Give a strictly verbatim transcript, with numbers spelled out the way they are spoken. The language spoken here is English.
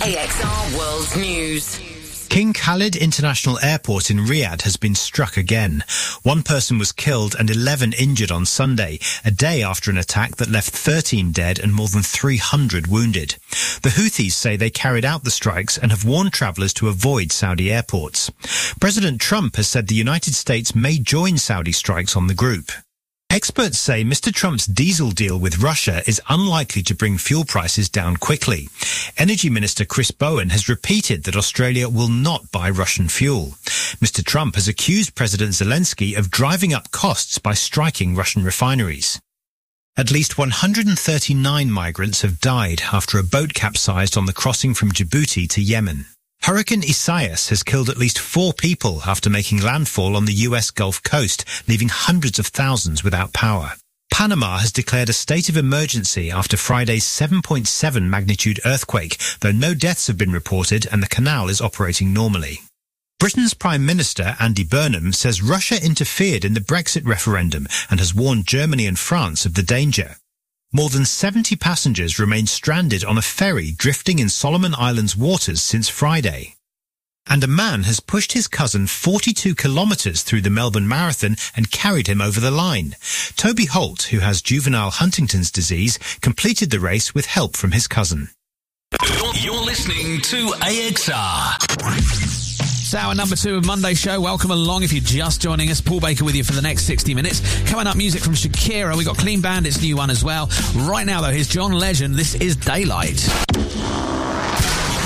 A X R World News. King Khalid International Airport in Riyadh has been struck again. One person was killed and eleven injured on Sunday, a day after an attack that left thirteen dead and more than three hundred wounded. The Houthis say they carried out the strikes and have warned travellers to avoid Saudi airports. President Trump has said the United States may join Saudi strikes on the group. Experts say Mister Trump's diesel deal with Russia is unlikely to bring fuel prices down quickly. Energy Minister Chris Bowen has repeated that Australia will not buy Russian fuel. Mister Trump has accused President Zelensky of driving up costs by striking Russian refineries. At least one hundred thirty-nine migrants have died after a boat capsized on the crossing from Djibouti to Yemen. Hurricane Isaias has killed at least four people after making landfall on the U S Gulf Coast, leaving hundreds of thousands without power. Panama has declared a state of emergency after Friday's seven point seven magnitude earthquake, though no deaths have been reported and the canal is operating normally. Britain's Prime Minister, Andy Burnham, says Russia interfered in the Brexit referendum and has warned Germany and France of the danger. More than seventy passengers remain stranded on a ferry drifting in Solomon Islands waters since Friday. And a man has pushed his cousin forty-two kilometres through the Melbourne Marathon and carried him over the line. Toby Holt, who has juvenile Huntington's disease, completed the race with help from his cousin. You're, you're listening to A X R. It's our number two of Monday show. Welcome along if you're just joining us. Paul Baker with you for the next sixty minutes. Coming up, music from Shakira. We got Clean Bandit's new one as well. Right now, though, here's John Legend. This is Daylight.